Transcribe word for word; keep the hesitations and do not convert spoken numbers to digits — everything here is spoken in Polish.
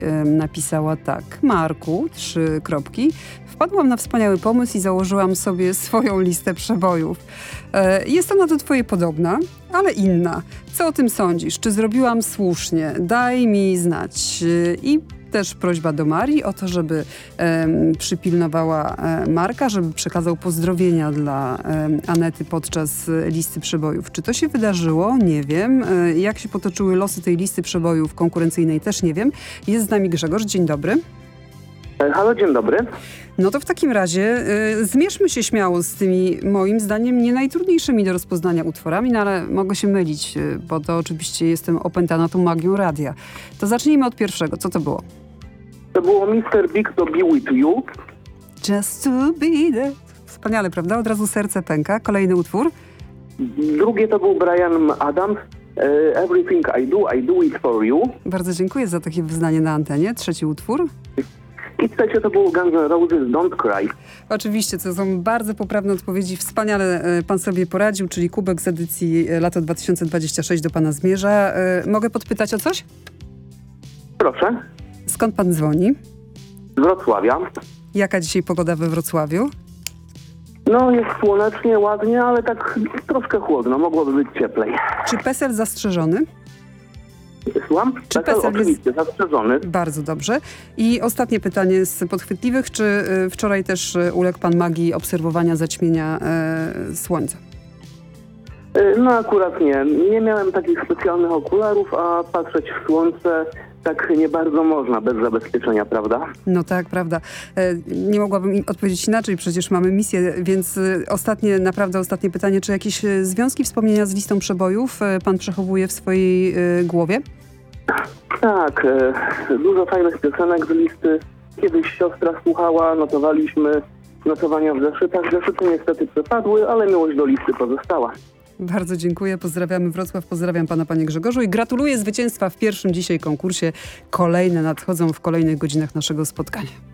napisała tak. Marku, trzy kropki. Wpadłam na wspaniały pomysł i założyłam sobie swoją listę przebojów. E, jest ona do twojej podobna, ale inna. Co o tym sądzisz? Czy zrobiłam słusznie? Daj mi znać. E, I też prośba do Marii o to, żeby e, przypilnowała e, Marka, żeby przekazał pozdrowienia dla e, Anety podczas e, listy przebojów. Czy to się wydarzyło? Nie wiem. E, jak się potoczyły losy tej listy przebojów konkurencyjnej? Też nie wiem. Jest z nami Grzegorz. Dzień dobry. Halo, dzień dobry. No to w takim razie y, zmierzmy się śmiało z tymi, moim zdaniem, nie najtrudniejszymi do rozpoznania utworami, no ale mogę się mylić, y, bo to oczywiście jestem opętana tą magią radia. To zacznijmy od pierwszego. Co to było? To było mister Big to Be With You. Just to be there. Wspaniale, prawda? Od razu serce pęka. Kolejny utwór. Drugie to był Bryan Adams. Everything I Do, I Do It For You. Bardzo dziękuję za takie wyznanie na antenie. Trzeci utwór. I trzecie to było Guns N' Roses Don't Cry. Oczywiście, to są bardzo poprawne odpowiedzi. Wspaniale e, pan sobie poradził, czyli kubek z edycji e, lato dwa tysiące dwudzieste szóste do pana zmierza. E, mogę podpytać o coś? Proszę. Skąd pan dzwoni? Z Wrocławia. Jaka dzisiaj pogoda we Wrocławiu? No jest słonecznie, ładnie, ale tak troszkę chłodno. Mogłoby być cieplej. Czy PESEL zastrzeżony? Słucham? Czy PESEL PESEL oczywiście, jest... zastrzeżony. Bardzo dobrze. I ostatnie pytanie z podchwytliwych. Czy y, wczoraj też y, uległ pan magii obserwowania zaćmienia y, słońca? No akurat nie. Nie miałem takich specjalnych okularów, a patrzeć w słońce tak nie bardzo można bez zabezpieczenia, prawda? No tak, prawda. E, nie mogłabym odpowiedzieć inaczej, przecież mamy misję, więc y, ostatnie, naprawdę ostatnie pytanie. Czy jakieś y, związki, wspomnienia z listą przebojów y, pan przechowuje w swojej y, głowie? Tak, e, dużo fajnych piosenek z listy. Kiedyś siostra słuchała, notowaliśmy notowania w zeszytach. Zeszyty niestety przepadły, ale miłość do listy pozostała. Bardzo dziękuję, pozdrawiamy Wrocław, pozdrawiam pana, panie Grzegorzu i gratuluję zwycięstwa w pierwszym dzisiaj konkursie. Kolejne nadchodzą w kolejnych godzinach naszego spotkania.